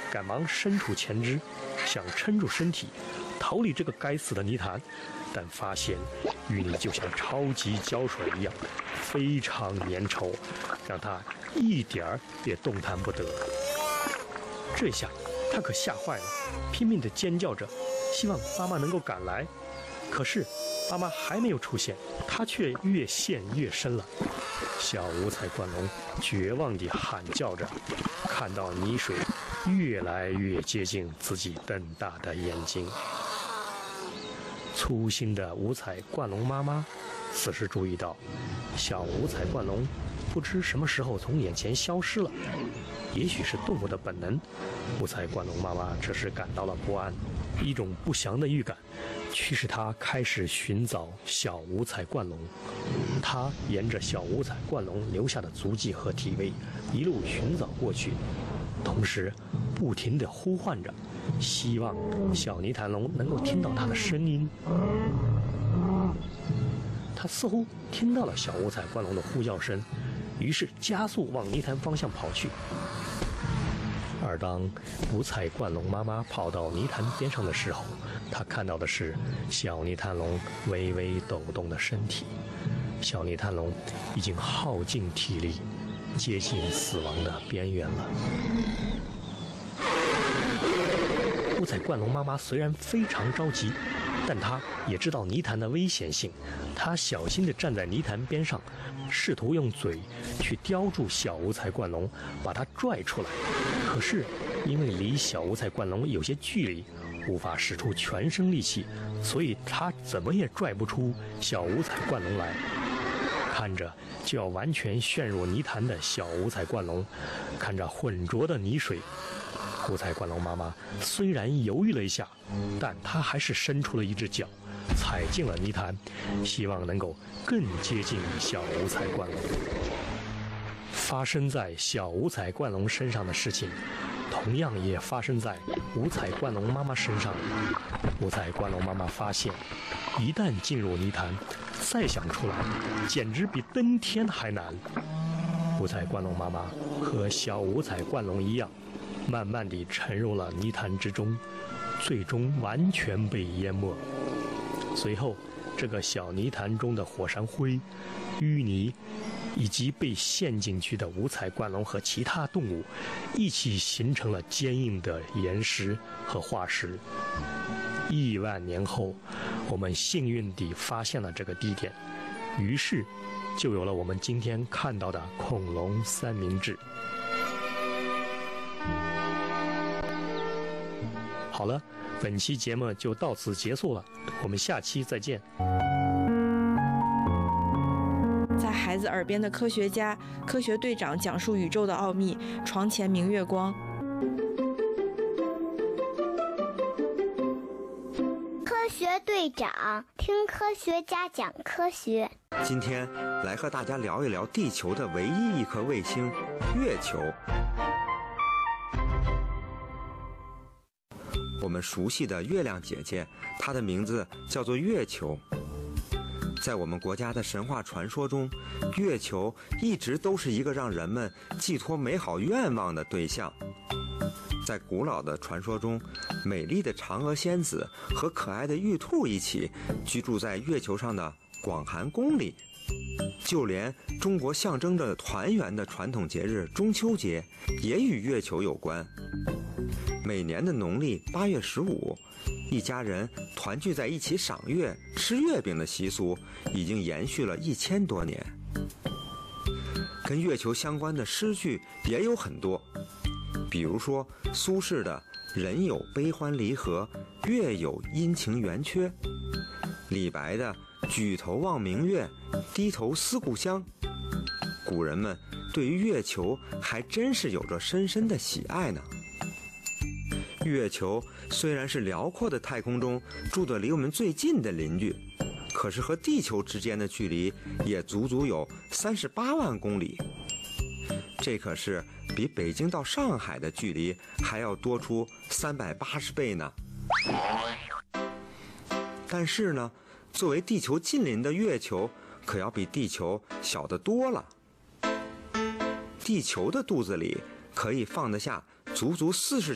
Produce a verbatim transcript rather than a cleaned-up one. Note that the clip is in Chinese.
赶忙伸出前肢，想撑住身体，逃离这个该死的泥潭，但发现淤泥就像超级胶水一样，非常粘稠，让他一点儿也动弹不得。这下他可吓坏了，拼命地尖叫着，希望妈妈能够赶来。可是妈妈还没有出现，他却越陷越深了。小五彩冠龙绝望地喊叫着，看到泥水越来越接近自己瞪大的眼睛。粗心的五彩冠龙妈妈此时注意到，小五彩冠龙不知什么时候从眼前消失了，也许是动物的本能。五彩冠龙妈妈这时感到了不安，一种不祥的预感驱使她开始寻找小五彩冠龙。她沿着小五彩冠龙留下的足迹和体味一路寻找过去，同时不停地呼唤着，希望小泥潭龙能够听到她的声音。他似乎听到了小五彩冠龙的呼叫声，于是加速往泥潭方向跑去。而当五彩冠龙妈妈跑到泥潭边上的时候，她看到的是小泥潭龙微微抖动的身体。小泥潭龙已经耗尽体力，接近死亡的边缘了。五彩冠龙妈妈虽然非常着急，但她也知道泥潭的危险性。她小心地站在泥潭边上，试图用嘴去叼住小五彩冠龙，把它拽出来。可是因为离小五彩冠龙有些距离，无法使出全身力气，所以她怎么也拽不出小五彩冠龙来。看着就要完全陷入泥潭的小五彩冠龙，看着浑浊的泥水，五彩冠龙妈妈虽然犹豫了一下，但她还是伸出了一只脚，踩进了泥潭，希望能够更接近小五彩冠龙。发生在小五彩冠龙身上的事情，同样也发生在五彩冠龙妈妈身上。五彩冠龙妈妈发现，一旦进入泥潭，再想出来，简直比登天还难。五彩冠龙妈妈和小五彩冠龙一样，慢慢地沉入了泥潭之中，最终完全被淹没。随后，这个小泥潭中的火山灰、淤泥以及被陷进去的五彩冠龙和其他动物一起形成了坚硬的岩石和化石。亿万年后，我们幸运地发现了这个地点，于是就有了我们今天看到的恐龙三明治。好了，本期节目就到此结束了，我们下期再见。 在孩子耳边的科学家，科学队长讲述宇宙的奥秘，床前明月光。 科学队长听科学家讲科学。 今天来和大家聊一聊地球的唯一一颗卫星——月球。我们熟悉的月亮姐姐，她的名字叫做月球。在我们国家的神话传说中，月球一直都是一个让人们寄托美好愿望的对象。在古老的传说中，美丽的嫦娥仙子和可爱的玉兔一起居住在月球上的广寒宫里。就连中国象征着团圆的传统节日中秋节也与月球有关。每年的农历八月十五，一家人团聚在一起赏月、吃月饼的习俗已经延续了一千多年。跟月球相关的诗句也有很多，比如说苏轼的“人有悲欢离合，月有阴晴圆缺”，李白的“举头望明月，低头思故乡”。古人们对于月球还真是有着深深的喜爱呢。月球虽然是辽阔的太空中住得离我们最近的邻居，可是和地球之间的距离也足足有三十八万公里，这可是比北京到上海的距离还要多出三百八十倍呢。但是呢，作为地球近邻的月球可要比地球小得多了。地球的肚子里可以放得下足足四十